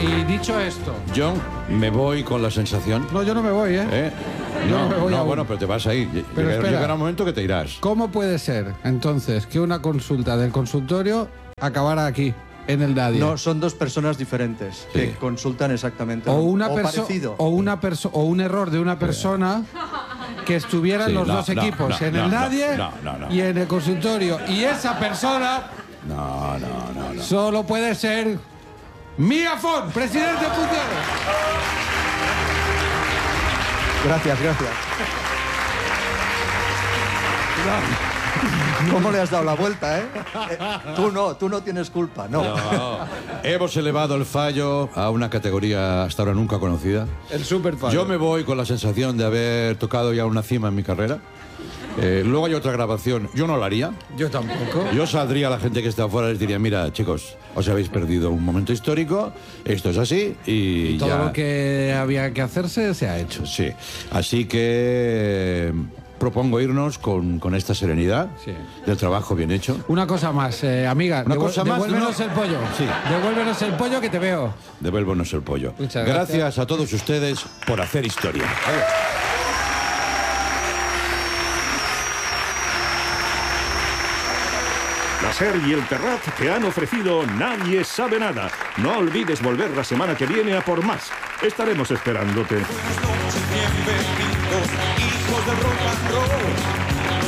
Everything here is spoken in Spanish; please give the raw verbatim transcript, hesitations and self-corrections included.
y dicho esto... Yo me voy con la sensación... No, yo no me voy, ¿eh? ¿Eh? Yo No, no me voy no aún. bueno, pero te vas ahí. Pero Llega- espera. Llegará un momento que te irás. ¿Cómo puede ser, entonces, que una consulta del consultorio acabara aquí, en el Nadia? No, son dos personas diferentes Sí. que consultan exactamente O lo- una o perso- parecido. o una perso- o un error de una persona que estuvieran Sí, los no, dos no, equipos, no, en no, el no, Nadia no, no, no. y en el consultorio. Y esa persona No, no, no, no. solo puede ser Mía Font, presidente en funciones. Gracias, gracias. ¿Cómo le has dado la vuelta, eh? Eh, Tú no, tú no tienes culpa, no. No. Hemos elevado el fallo a una categoría hasta ahora nunca conocida. El super fan. Yo me voy con la sensación de haber tocado ya una cima en mi carrera. Eh, luego hay otra grabación. Yo no la haría. Yo tampoco. Yo saldría a la gente que está afuera y les diría, mira, chicos, os habéis perdido un momento histórico, esto es así y, Todo ya... lo que había que hacerse se ha hecho. Sí, así que eh, propongo irnos con, con esta serenidad Sí. del trabajo bien hecho. Una cosa más, eh, amiga. Una devuel- cosa más, Devuélvenos no. el pollo. Sí. Devuélvenos el pollo que te veo. Devuélvenos el pollo. Muchas gracias. gracias. a todos ustedes por hacer historia. La SER y el Terrat te han ofrecido Nadie sabe nada. No olvides volver la semana que viene a por más. Estaremos esperándote. Buenas noches, bienvenidos, hijos del rock and roll.